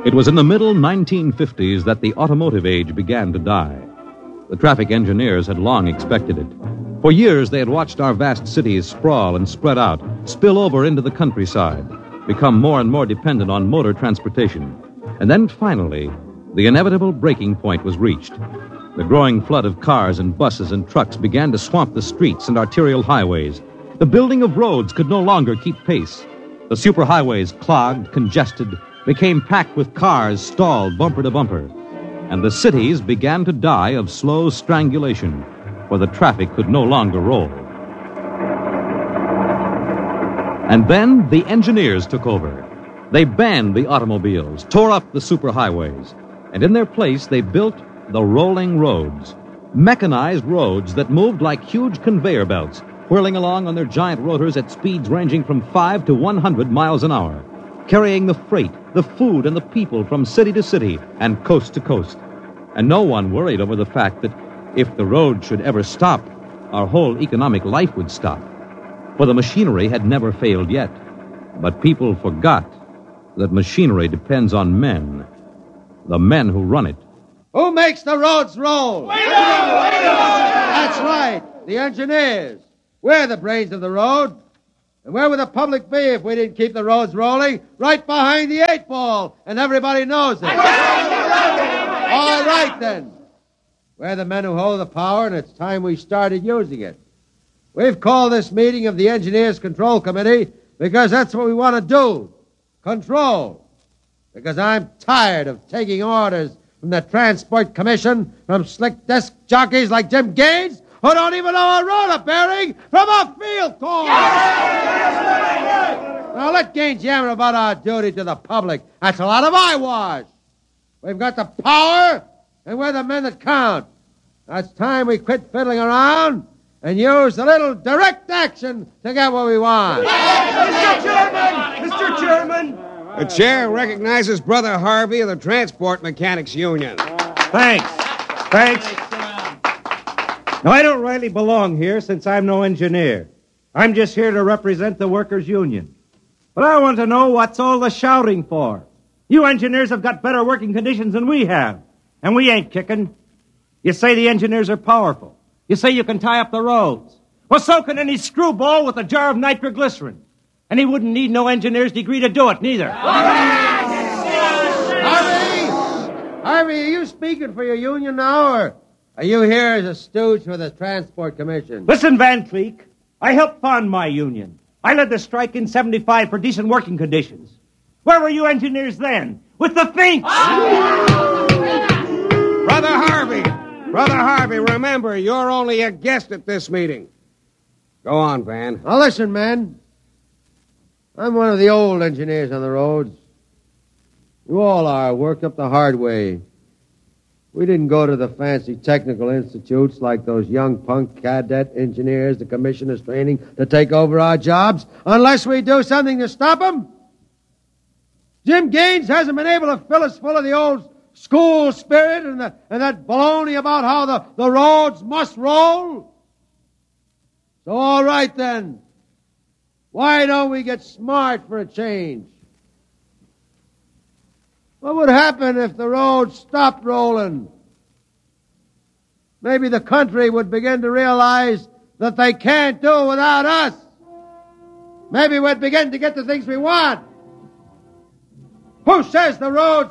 It was in the middle 1950s that the automotive age began to die. The traffic engineers had long expected it. For years, they had watched our vast cities sprawl and spread out, spill over into the countryside, become more and more dependent on motor transportation. And then finally, the inevitable breaking point was reached. The growing flood of cars and buses and trucks began to swamp the streets and arterial highways. The building of roads could no longer keep pace. The superhighways, clogged, congested, became packed with cars stalled bumper to bumper. And the cities began to die of slow strangulation, for the traffic could no longer roll. And then the engineers took over. They banned the automobiles, tore up the superhighways, and in their place they built the rolling roads, mechanized roads that moved like huge conveyor belts, whirling along on their giant rotors at speeds ranging from 5 to 100 miles an hour, carrying the freight, the food, and the people from city to city and coast to coast. And no one worried over the fact that if the road should ever stop, our whole economic life would stop. For the machinery had never failed yet. But people forgot that machinery depends on men, the men who run it. Who makes the roads roll? We do! That's right, the engineers. We're the brains of the road. And where would the public be if we didn't keep the roads rolling? Right behind the 8 ball, and everybody knows it. All right, then. We're the men who hold the power, and it's time we started using it. We've called this meeting of the Engineers Control Committee because that's what we want to do. Control. Because I'm tired of taking orders from the Transport Commission, from slick desk jockeys like Jim Gaines, who don't even know a roller bearing from a field corn. Now let Gaines yammer about our duty to the public. That's a lot of eyewash. We've got the power, and we're the men that count. Now it's time we quit fiddling around and use a little direct action to get what we want. Mr. Chairman! Mr. Chairman! The chair recognizes Brother Harvey of the Transport Mechanics Union. Thanks. Now, I don't really belong here since I'm no engineer. I'm just here to represent the workers' union. But I want to know what's all the shouting for. You engineers have got better working conditions than we have, and we ain't kicking. You say the engineers are powerful. You say you can tie up the roads. Well, so can any screwball with a jar of nitroglycerin. And he wouldn't need no engineer's degree to do it, neither. Harvey, are you speaking for your union now, or are you here as a stooge for the Transport Commission? Listen, Van Cleek, I helped fund my union. I led the strike in 75 for decent working conditions. Where were you engineers then? With the Finks! Brother Harvey, remember, you're only a guest at this meeting. Go on, Van. Now listen, men. I'm one of the old engineers on the roads. You all are, worked up the hard way. We didn't go to the fancy technical institutes like those young punk cadet engineers the commission is training to take over our jobs unless we do something to stop them. Jim Gaines hasn't been able to fill us full of the old school spirit and that baloney about how the roads must roll. So all right then. Why don't we get smart for a change? What would happen if the roads stopped rolling? Maybe the country would begin to realize that they can't do without us. Maybe we'd begin to get the things we want. Who says the roads